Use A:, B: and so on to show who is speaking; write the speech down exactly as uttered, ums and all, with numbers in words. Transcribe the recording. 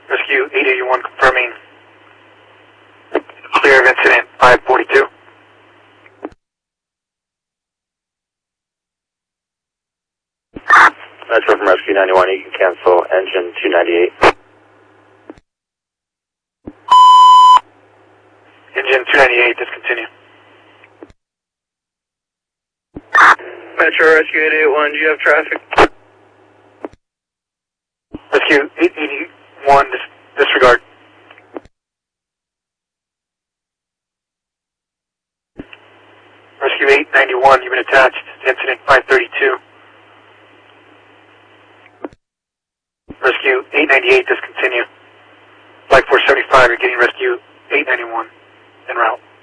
A: Rescue eight eighty-one confirming clear of incident five forty-two.
B: Metro from Rescue ninety-one, you can cancel engine two ninety-eight.
A: Engine two ninety-eight, discontinue.
C: Metro Rescue eight eighty-one, do you have traffic?
A: Rescue eight eighty-one, dis disregard. Rescue eight ninety-one, you've been attached to incident five thirty-two. Rescue eight ninety-eight, discontinue. Flight four seventy-five, you're getting rescue eight ninety-one en route.